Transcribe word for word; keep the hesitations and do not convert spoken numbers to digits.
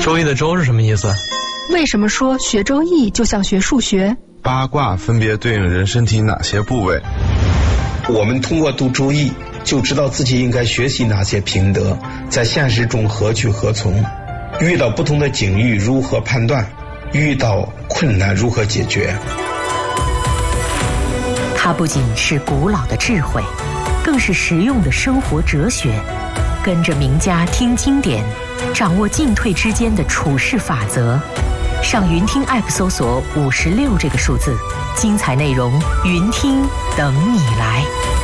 周易的周是什么意思？ 为什么说学周易就像学数学？ 八卦分别对应人身体哪些部位？ 我们通过读周易就知道自己应该学习哪些品德，在现实中何去何从，遇到不同的境遇如何判断，遇到困难如何解决。 它不仅是古老的智慧，更是实用的生活哲学。跟着名家听经典，掌握进退之间的处世法则。上云听 App 搜索五十六这个数字，精彩内容云听等你来。